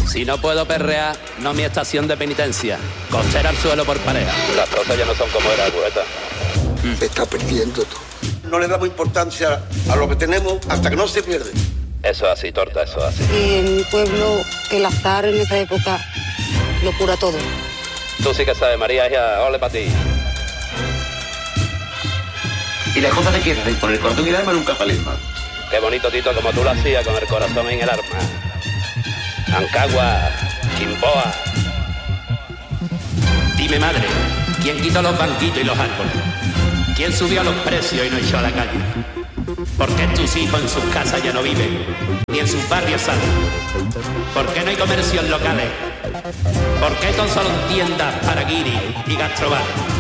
Si no puedo perrear, no mi estación de penitencia. Costera al suelo por pareja. Las cosas ya no son como era, poeta. Se está perdiendo todo. No le damos importancia a lo que tenemos hasta que no se pierde. Eso es así, torta, eso es así. Y en mi pueblo, el azar en esa época lo cura todo. Tú sí que sabes, María, hija, ole para ti. Y las cosas que quieres, con el corazón y el alma nunca palesman. Qué bonito, Tito, como tú lo hacías, con el corazón en el arma. Ancagua, Chimboa. Dime, madre, ¿quién quitó los banquitos y los árboles? ¿Quién subió los precios y no echó a la calle? ¿Por qué tus hijos en sus casas ya no viven? Ni en sus barrios salen. ¿Por qué no hay comercios locales? ¿Por qué son solo tiendas para guiris y gastrobares?